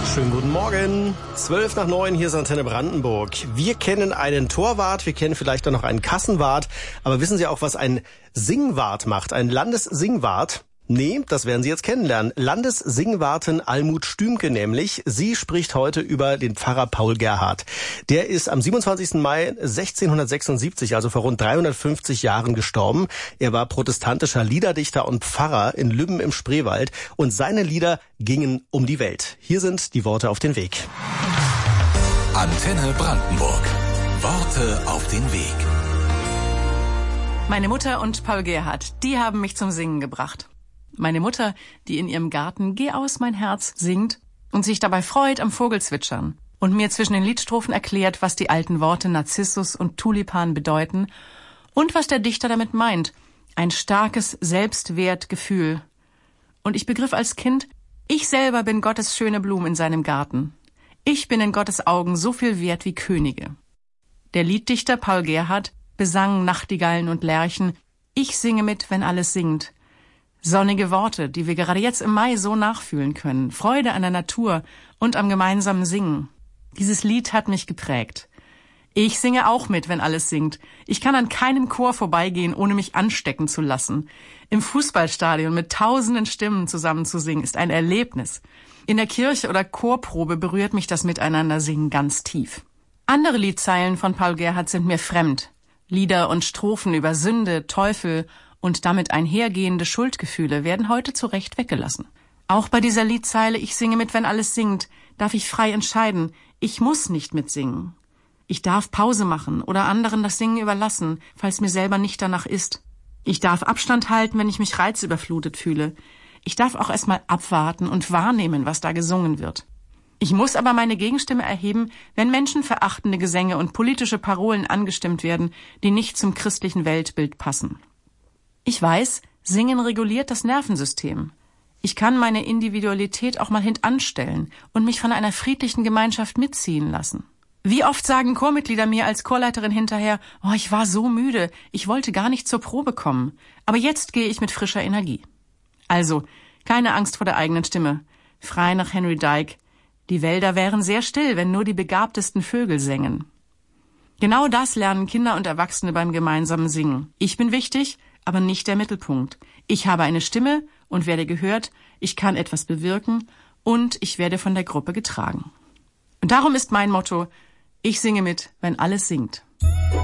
Schönen guten Morgen. 8:12, hier ist Antenne Brandenburg. Wir kennen einen Torwart, wir kennen vielleicht auch noch einen Kassenwart. Aber wissen Sie auch, was ein Singwart macht? Ein Landessingwart? Nee, das werden Sie jetzt kennenlernen. Landessingwartin Almut Stümke nämlich. Sie spricht heute über den Pfarrer Paul Gerhardt. Der ist am 27. Mai 1676, also vor rund 350 Jahren gestorben. Er war protestantischer Liederdichter und Pfarrer in Lübben im Spreewald. Und seine Lieder gingen um die Welt. Hier sind die Worte auf den Weg. Antenne Brandenburg. Worte auf den Weg. Meine Mutter und Paul Gerhardt, die haben mich zum Singen gebracht. Meine Mutter, die in ihrem Garten Geh aus, mein Herz singt und sich dabei freut am Vogelzwitschern und mir zwischen den Liedstrophen erklärt, was die alten Worte Narzissus und Tulipan bedeuten und was der Dichter damit meint. Ein starkes Selbstwertgefühl. Und ich begriff als Kind, ich selber bin Gottes schöne Blume in seinem Garten. Ich bin in Gottes Augen so viel wert wie Könige. Der Lieddichter Paul Gerhardt besang Nachtigallen und Lerchen. Ich singe mit, wenn alles singt. Sonnige Worte, die wir gerade jetzt im Mai so nachfühlen können. Freude an der Natur und am gemeinsamen Singen. Dieses Lied hat mich geprägt. Ich singe auch mit, wenn alles singt. Ich kann an keinem Chor vorbeigehen, ohne mich anstecken zu lassen. Im Fußballstadion mit tausenden Stimmen zusammen zu singen, ist ein Erlebnis. In der Kirche oder Chorprobe berührt mich das Miteinandersingen ganz tief. Andere Liedzeilen von Paul Gerhardt sind mir fremd. Lieder und Strophen über Sünde, Teufel und damit einhergehende Schuldgefühle werden heute zu Recht weggelassen. Auch bei dieser Liedzeile Ich singe mit, wenn alles singt, darf ich frei entscheiden. Ich muss nicht mitsingen. Ich darf Pause machen oder anderen das Singen überlassen, falls mir selber nicht danach ist. Ich darf Abstand halten, wenn ich mich reizüberflutet fühle. Ich darf auch erstmal abwarten und wahrnehmen, was da gesungen wird. Ich muss aber meine Gegenstimme erheben, wenn menschenverachtende Gesänge und politische Parolen angestimmt werden, die nicht zum christlichen Weltbild passen. Ich weiß, Singen reguliert das Nervensystem. Ich kann meine Individualität auch mal hintanstellen und mich von einer friedlichen Gemeinschaft mitziehen lassen. Wie oft sagen Chormitglieder mir als Chorleiterin hinterher, oh, ich war so müde, ich wollte gar nicht zur Probe kommen, aber jetzt gehe ich mit frischer Energie. Also, keine Angst vor der eigenen Stimme. Frei nach Henry Dyke. Die Wälder wären sehr still, wenn nur die begabtesten Vögel sängen. Genau das lernen Kinder und Erwachsene beim gemeinsamen Singen. Ich bin wichtig, aber nicht der Mittelpunkt. Ich habe eine Stimme und werde gehört, ich kann etwas bewirken und ich werde von der Gruppe getragen. Und darum ist mein Motto, ich singe mit, wenn alles singt.